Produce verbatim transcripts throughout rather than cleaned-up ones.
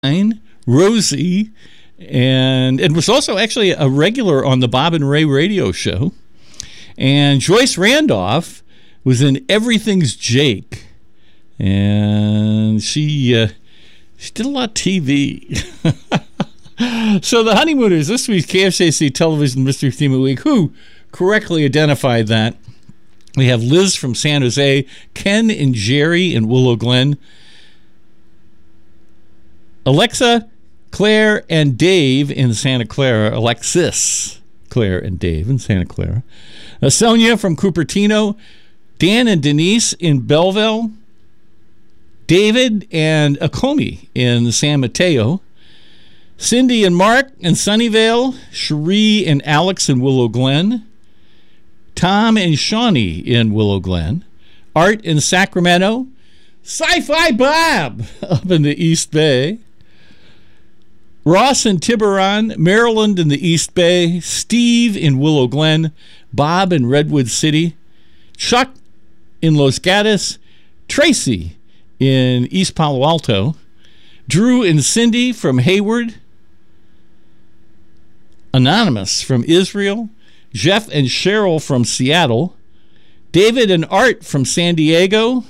Rosie, and it was also actually a regular on the Bob and Ray radio show. And Joyce Randolph was in Everything's Jake, and she uh, she did a lot of T V. So the Honeymooners, this week's K F J C Television Mystery Theme of the Week, who correctly identified that. We have Liz from San Jose, Ken and Jerry in Willow Glen, Alexa, Claire, and Dave in Santa Clara. Alexis, Claire, and Dave in Santa Clara. Uh, Sonia from Cupertino, Dan and Denise in Belleville, David and Akomi in San Mateo, Cindy and Mark in Sunnyvale, Cherie and Alex in Willow Glen, Tom and Shawnee in Willow Glen, Art in Sacramento, Sci-Fi Bob up in the East Bay, Ross in Tiburon, Maryland in the East Bay, Steve in Willow Glen, Bob in Redwood City, Chuck in Los Gatos, Tracy in East Palo Alto, Drew and Cindy from Hayward, Anonymous from Israel, Jeff and Cheryl from Seattle, David and Art from San Diego,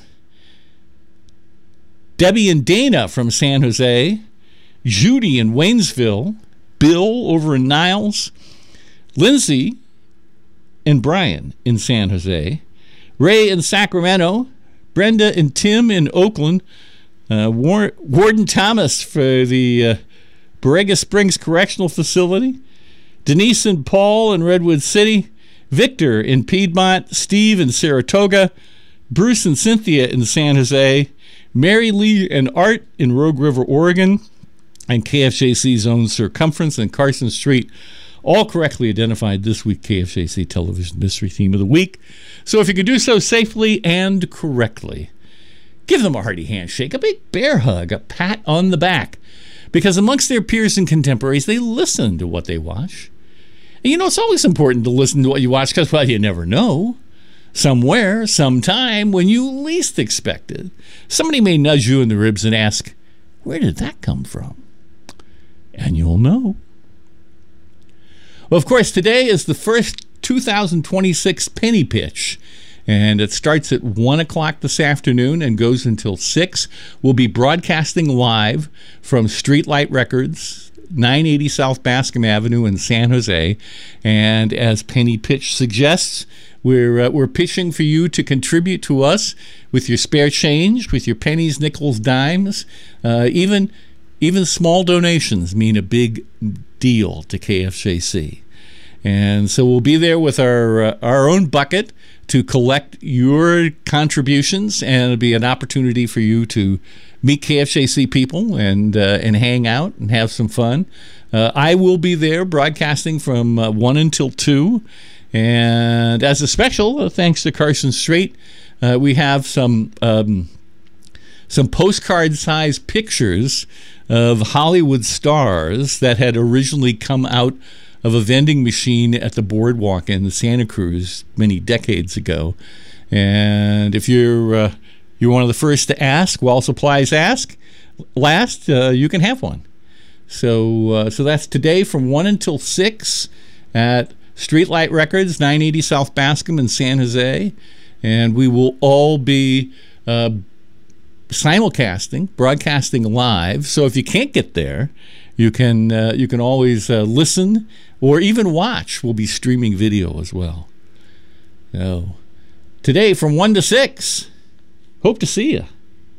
Debbie and Dana from San Jose, Judy in Waynesville, Bill over in Niles, Lindsay and Brian in San Jose, Ray in Sacramento, Brenda and Tim in Oakland, uh, War- Warden Thomas for the uh, Borrega Springs Correctional Facility, Denise and Paul in Redwood City, Victor in Piedmont, Steve in Saratoga, Bruce and Cynthia in San Jose, Mary Lee and Art in Rogue River, Oregon, and K F J C's own Circumference and Carson Street, all correctly identified this week K F J C Television Mystery Theme of the Week. So if you can do so safely and correctly, give them a hearty handshake, a big bear hug, a pat on the back, because amongst their peers and contemporaries, they listen to what they watch. And you know, it's always important to listen to what you watch because, well, you never know. Somewhere, sometime, when you least expect it, somebody may nudge you in the ribs and ask, where did that come from? And you'll know. Well, of course, today is the first two thousand twenty-six Penny Pitch, and it starts at one o'clock this afternoon and goes until six. We'll be broadcasting live from Streetlight Records, nine eighty South Bascom Avenue in San Jose, and as Penny Pitch suggests, we're, uh, we're pitching for you to contribute to us with your spare change, with your pennies, nickels, dimes, uh, even Even small donations mean a big deal to K F J C. And so we'll be there with our uh, our own bucket to collect your contributions, and it'll be an opportunity for you to meet K F J C people and uh, and hang out and have some fun. Uh, I will be there broadcasting from uh, one until two. And as a special, uh, thanks to Carson Strait, uh, we have some um, some postcard-sized pictures of Hollywood stars that had originally come out of a vending machine at the boardwalk in Santa Cruz many decades ago. And if you're uh, you're one of the first to ask, while supplies ask last, uh, you can have one. So uh, so that's today from one until six at Streetlight Records, nine eighty South Bascom in San Jose, and we will all be uh, simulcasting, broadcasting live. So if you can't get there, you can uh, you can always uh, listen or even watch. We'll be streaming video as well. So today from one to six, hope to see you.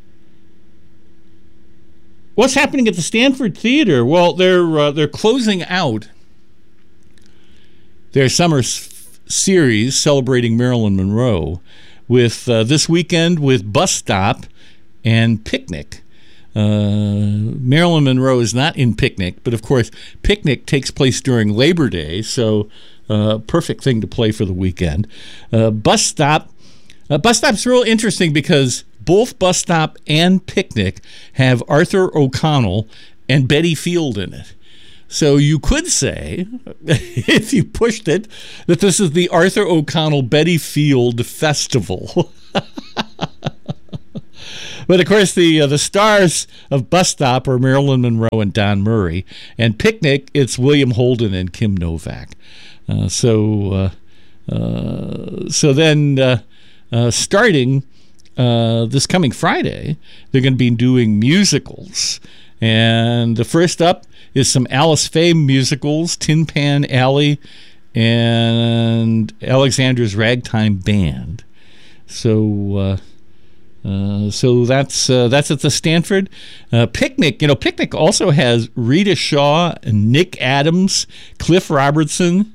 What's happening at the Stanford Theater? Well, they're uh, they're closing out their summer s- series celebrating Marilyn Monroe with uh, this weekend with Bus Stop and Picnic. Uh, Marilyn Monroe is not in Picnic, but of course Picnic takes place during Labor Day, so uh, perfect thing to play for the weekend. Uh, Bus Stop, uh, Bus Stop's real interesting because both Bus Stop and Picnic have Arthur O'Connell and Betty Field in it. So you could say, if you pushed it, that this is the Arthur O'Connell Betty Field Festival. But of course, the uh, the stars of Bus Stop are Marilyn Monroe and Don Murray, and Picnic, it's William Holden and Kim Novak. Uh, so uh, uh, so then uh, uh, starting uh, this coming Friday, they're going to be doing musicals, and the first up is some Alice Faye musicals, Tin Pan Alley and Alexander's Ragtime Band. So uh, uh, so that's uh, that's at the Stanford. Uh, Picnic, you know, Picnic also has Rita Shaw, Nick Adams, Cliff Robertson,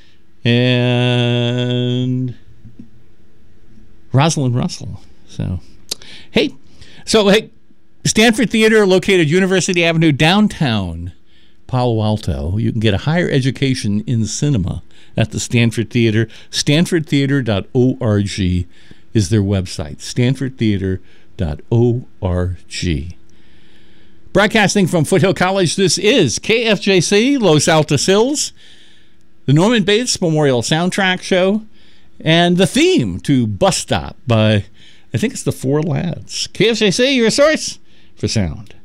and Rosalind Russell. So, hey, so hey, Stanford Theater, located University Avenue, downtown Palo Alto. You can get a higher education in cinema at the Stanford Theater. stanford theater dot org is their website. stanford theater dot org. Broadcasting from Foothill College, this is K F J C Los Altos Hills, the Norman Bates Memorial Soundtrack Show, and the theme to Bus Stop by, I think it's the Four Lads. K F J C, your source for sound.